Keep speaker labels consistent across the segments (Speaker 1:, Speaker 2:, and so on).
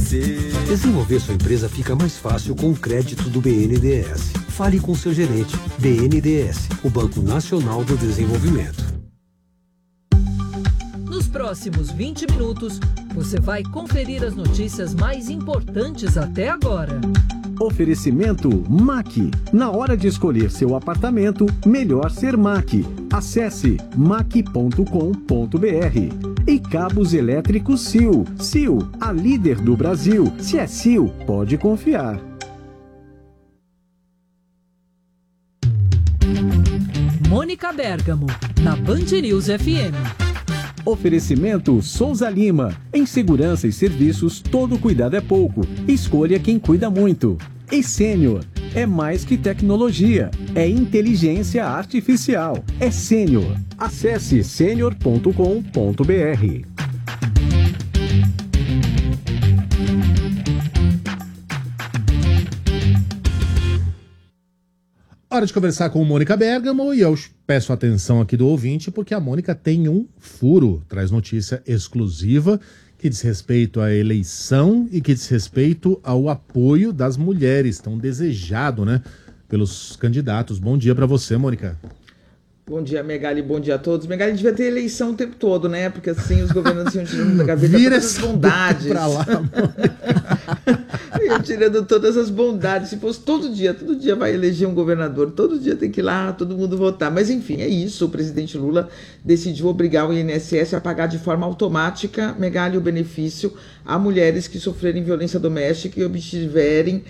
Speaker 1: Desenvolver sua empresa fica mais fácil com o crédito do BNDES. Fale com seu gerente. BNDES, o Banco Nacional do Desenvolvimento.
Speaker 2: Nos próximos 20 minutos, você vai conferir as notícias mais importantes até agora.
Speaker 3: Oferecimento MAC. Na hora de escolher seu apartamento, melhor ser MAC. Acesse mac.com.br. E cabos elétricos Sil. Sil, a líder do Brasil. Se é Sil, pode confiar.
Speaker 2: Mônica Bergamo, na Band News FM.
Speaker 3: Oferecimento Souza Lima. Em segurança e serviços, todo cuidado é pouco. Escolha quem cuida muito. E Sênior. É mais que tecnologia. É inteligência artificial. É Sênior. Acesse senior.com.br.
Speaker 4: Hora de conversar com Mônica Bergamo e eu peço a atenção aqui do ouvinte porque a Mônica tem um furo, traz notícia exclusiva que diz respeito à eleição e que diz respeito ao apoio das mulheres, tão desejado, né, pelos candidatos. Bom dia para você, Mônica.
Speaker 5: Bom dia, Megali, bom dia a todos. Megali devia ter eleição o tempo todo, né? Porque assim os governantes iam tirando da gaveta todas as bondades.
Speaker 4: Pra lá,
Speaker 5: iam tirando todas as bondades. Se fosse todo dia vai eleger um governador, todo dia tem que ir lá, todo mundo votar. Mas enfim, é isso. O presidente Lula decidiu obrigar o INSS a pagar de forma automática, Megali, o benefício a mulheres que sofrerem violência doméstica e obtiverem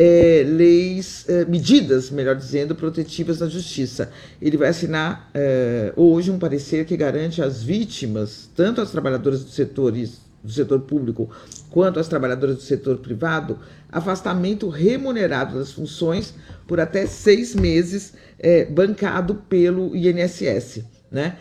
Speaker 5: medidas, melhor dizendo, protetivas na justiça. Ele vai assinar hoje um parecer que garante às vítimas, tanto às trabalhadoras do setor público quanto às trabalhadoras do setor privado, afastamento remunerado das funções por até 6 meses, bancado pelo INSS, né?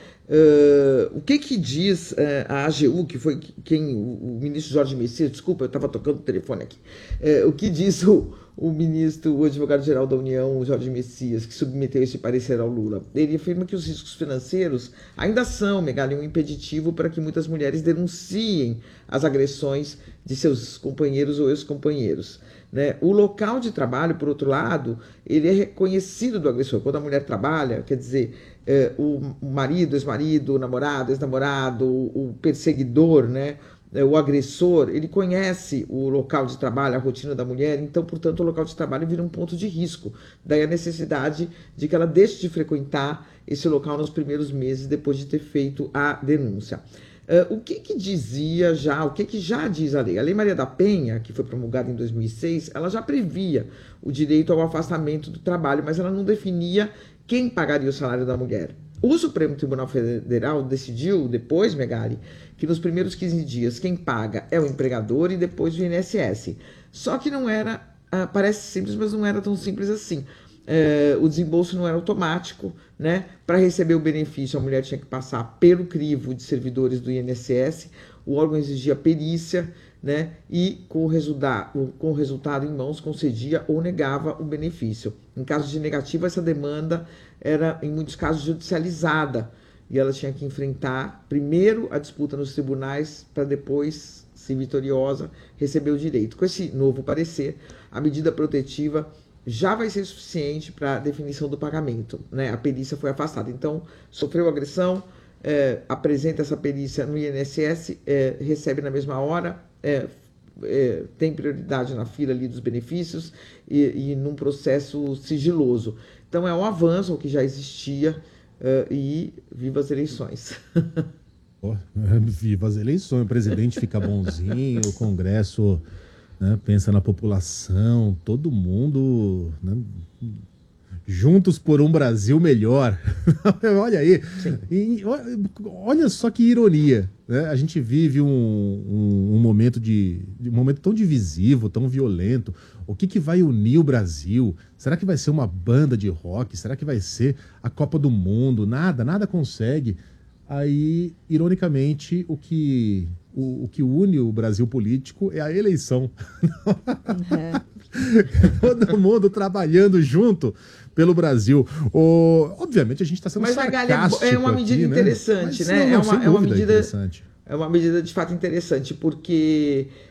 Speaker 5: O que diz a AGU, que foi quem o ministro Jorge Messias, desculpa, eu estava tocando o telefone aqui, o que diz o ministro, o advogado-geral da União, Jorge Messias, que submeteu esse parecer ao Lula? Ele afirma que os riscos financeiros ainda são, Megali, um impeditivo para que muitas mulheres denunciem as agressões de seus companheiros ou ex-companheiros, né? O local de trabalho, por outro lado, ele é reconhecido do agressor. Quando a mulher trabalha, quer dizer, o marido, ex-marido, o namorado, ex-namorado, o perseguidor, né? O agressor, ele conhece o local de trabalho, a rotina da mulher, então, portanto, o local de trabalho vira um ponto de risco. Daí a necessidade de que ela deixe de frequentar esse local nos primeiros meses depois de ter feito a denúncia. O que dizia já, o que já diz a lei? A Lei Maria da Penha, que foi promulgada em 2006, ela já previa o direito ao afastamento do trabalho, mas ela não definia quem pagaria o salário da mulher. O Supremo Tribunal Federal decidiu depois, Megali, que nos primeiros 15 dias quem paga é o empregador e depois o INSS. Só que não era, parece simples, mas não era tão simples assim. O desembolso não era automático, né? Para receber o benefício, a mulher tinha que passar pelo crivo de servidores do INSS, o órgão exigia perícia, né? E com o resultado em mãos concedia ou negava o benefício. Em caso de negativa, essa demanda era, em muitos casos, judicializada e ela tinha que enfrentar primeiro a disputa nos tribunais para depois, se vitoriosa, receber o direito. Com esse novo parecer, a medida protetiva já vai ser suficiente para a definição do pagamento, né? A perícia foi afastada. Então, sofreu agressão, apresenta essa perícia no INSS, recebe na mesma hora, tem prioridade na fila ali dos benefícios e num processo sigiloso. Então, é um avanço ao que já existia e viva as eleições.
Speaker 4: Viva as eleições, o presidente fica bonzinho, o Congresso, né, pensa na população, todo mundo, né, juntos por um Brasil melhor. Olha aí, olha só que ironia, né? A gente vive um momento um momento tão divisivo, tão violento. O que vai unir o Brasil? Será que vai ser uma banda de rock? Será que vai ser a Copa do Mundo? Nada consegue. Aí, ironicamente, o que une o Brasil político é a eleição. Todo mundo trabalhando junto pelo Brasil. Obviamente a gente está sendo sarcástico.
Speaker 5: É uma medida
Speaker 4: aqui,
Speaker 5: interessante,
Speaker 4: né?
Speaker 5: É uma medida de fato interessante, porque